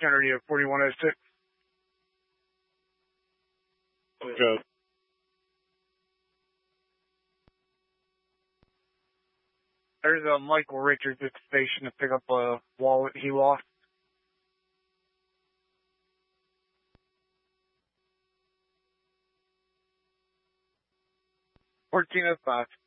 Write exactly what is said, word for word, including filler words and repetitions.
Counter Unit forty-one oh six. Go. There's a Michael Richards at the station to pick up a wallet he lost. fourteen oh five.